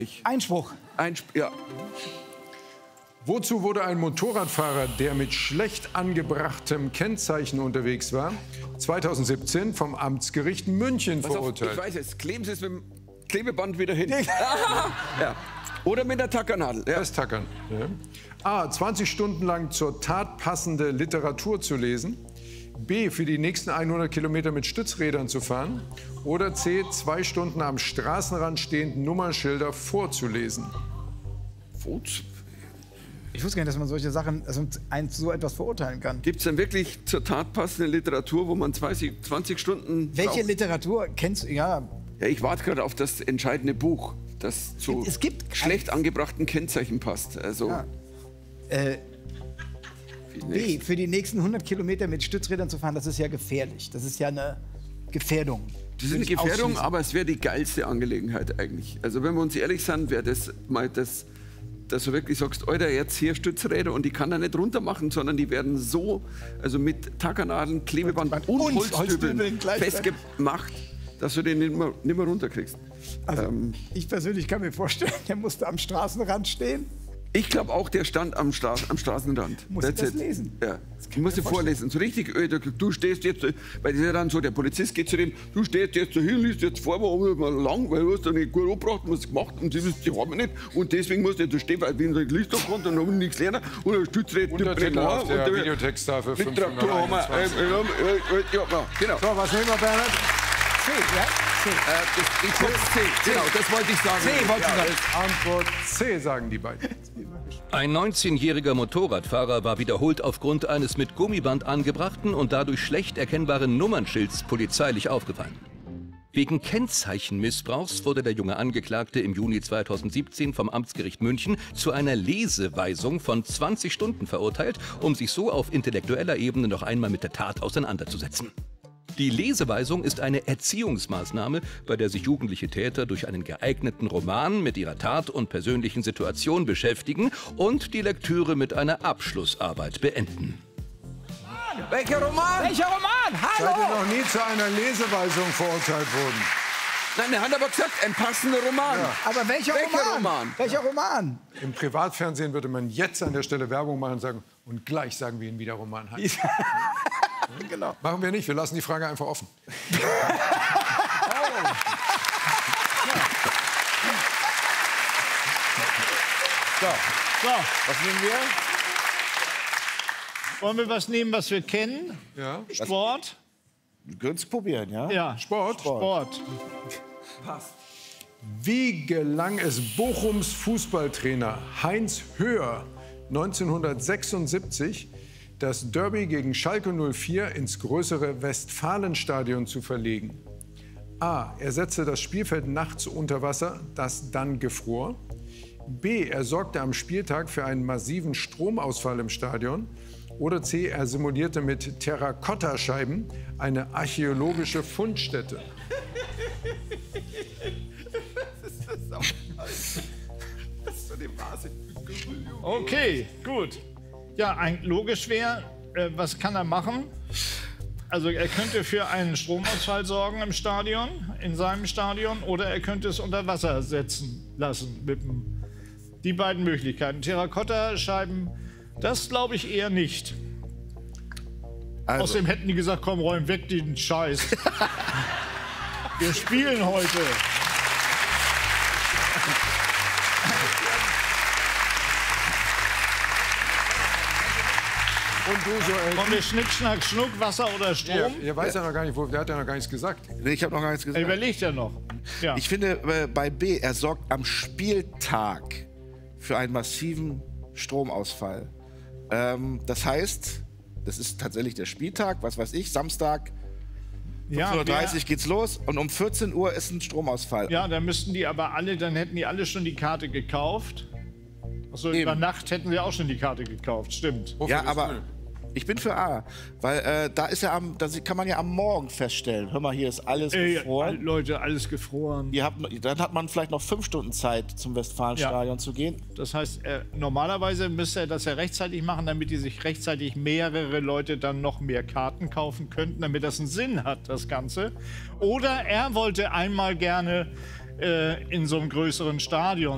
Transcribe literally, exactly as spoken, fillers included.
Einspruch. Einspruch, ja. Wozu wurde ein Motorradfahrer, der mit schlecht angebrachtem Kennzeichen unterwegs war, zweitausendsiebzehn vom Amtsgericht München Pass auf, verurteilt? ich weiß jetzt, kleben Sie es mit dem Klebeband wieder hin. Ja. Oder mit der Tackernadel. Ja. Festtackern. Ja. A. zwanzig Stunden lang zur Tat passende Literatur zu lesen. B. Für die nächsten hundert Kilometer mit Stützrädern zu fahren. Oder C. Zwei Stunden am Straßenrand stehend Nummernschilder vorzulesen. Vorzulesen? Ich wusste gar nicht, dass man solche Sachen, also ein, so etwas verurteilen kann. Gibt es denn wirklich zur Tat passende Literatur, wo man zwanzig, zwanzig Stunden... Welche braucht? Literatur kennst du? Ja. Ja, ich warte gerade auf das entscheidende Buch, das zu Es gibt schlecht angebrachten Kennzeichen passt. Also, Ja. Äh, B. Für die nächsten hundert Kilometer mit Stützrädern zu fahren, das ist ja gefährlich. Das ist ja eine Gefährdung. Das ist eine Würde ich Gefährdung, ausschließen. aber es wäre die geilste Angelegenheit eigentlich. Also wenn wir uns ehrlich sind, wäre das mal das, dass du wirklich sagst, Alter, jetzt hier Stützräder und die kann er nicht runter machen, sondern die werden so, also mit Tackernadeln, Klebeband und, Und Holzdübeln Holzdübeln gleichzeitig. festgemacht, dass du den nicht mehr, nicht mehr runterkriegst. Also, ähm, ich persönlich kann mir vorstellen, der musste am Straßenrand stehen. Ich glaube auch, der stand am, Stra am Straßenrand. Muss ich That's das it. lesen? Ja. Du musst dir vorlesen. So richtig, äh, du stehst jetzt, äh, weil das ist ja dann so, der Polizist geht zu dem, du stehst jetzt dahin, liest jetzt vor, warum mal lang, weil du hast da nicht gut angebracht, was gemacht und das die haben wir nicht. Und deswegen musst du jetzt stehen, weil wenn du nicht liest konnte, dann haben wir nichts lernen. Und ein Stützrät, Untertitel auf der und Videotexttafel mit Traktor haben wir, äh, äh, äh, ja, genau. So, was nehmen wir, Bernhard? C, ja? C. Äh, das, ich C, Genau, das wollte ich sagen. C, wollte ich sagen. Antwort C, sagen die beiden. Ein neunzehnjähriger Motorradfahrer war wiederholt aufgrund eines mit Gummiband angebrachten und dadurch schlecht erkennbaren Nummernschilds polizeilich aufgefallen. Wegen Kennzeichenmissbrauchs wurde der junge Angeklagte im Juni zweitausendsiebzehn vom Amtsgericht München zu einer Leseweisung von zwanzig Stunden verurteilt, um sich so auf intellektueller Ebene noch einmal mit der Tat auseinanderzusetzen. Die Leseweisung ist eine Erziehungsmaßnahme, bei der sich jugendliche Täter durch einen geeigneten Roman mit ihrer Tat und persönlichen Situation beschäftigen und die Lektüre mit einer Abschlussarbeit beenden. Welcher Roman? Welcher Roman? Seid ihr Hallo! noch nie zu einer Leseweisung verurteilt worden? Nein, er hat aber gesagt, ein passender Roman. Ja. Aber welcher, Welcher Roman? Roman? Welcher Roman? Im Privatfernsehen würde man jetzt an der Stelle Werbung machen und sagen, und gleich sagen wir Ihnen, wie der Roman heißt. Genau. Machen wir nicht, wir lassen die Frage einfach offen. So, so, was nehmen wir? Wollen wir was nehmen, was wir kennen? Ja. Sport? Wir können es probieren, ja? Ja. Sport? Sport. Wie gelang es Bochums Fußballtrainer Heinz Höher neunzehnhundertsechsundsiebzig, das Derby gegen Schalke null vier ins größere Westfalenstadion zu verlegen? A. Er setzte das Spielfeld nachts unter Wasser, das dann gefror. B. Er sorgte am Spieltag für einen massiven Stromausfall im Stadion. Oder C. Er simulierte mit Terrakottascheiben eine archäologische Fundstätte. Okay, gut. Ja, ein, logisch wäre, äh, was kann er machen? Also er könnte für einen Stromausfall sorgen im Stadion, in seinem Stadion, oder er könnte es unter Wasser setzen lassen. Mit dem, die beiden Möglichkeiten. Terrakotta-Scheiben, das glaube ich eher nicht. Also, Außerdem hätten die gesagt, komm, räum weg den Scheiß. Wir spielen heute. Und du so, äh, Kommen wir Schnick, Schnack, Schnuck, Wasser oder Strom? ja, ihr weiß ja noch gar nicht, wo, der hat ja noch gar nichts gesagt. nee, ich habe noch gar nichts Er gesagt. überlegt ja noch. Ja. Ich finde äh, bei B, er sorgt am Spieltag für einen massiven Stromausfall. Ähm, das heißt, das ist tatsächlich der Spieltag, was weiß ich, Samstag, ja, fünfzehn Uhr dreißig wer- geht's los und um vierzehn Uhr ist ein Stromausfall. ja, dann müssten die aber alle, dann hätten die alle schon die Karte gekauft. Achso, Eben. über Nacht hätten sie auch schon die Karte gekauft, stimmt. Wofür Ja, bist du aber denn? ich bin für A, weil äh, da ist ja am, da kann man ja am Morgen feststellen. Hör mal, hier ist alles Ey, gefroren. Leute, alles gefroren. Ihr habt, dann hat man vielleicht noch fünf Stunden Zeit, zum Westfalenstadion zu gehen. Das heißt, äh, normalerweise müsste er das ja rechtzeitig machen, damit die sich rechtzeitig mehrere Leute dann noch mehr Karten kaufen könnten, damit das einen Sinn hat, das Ganze. Oder er wollte einmal gerne äh, in so einem größeren Stadion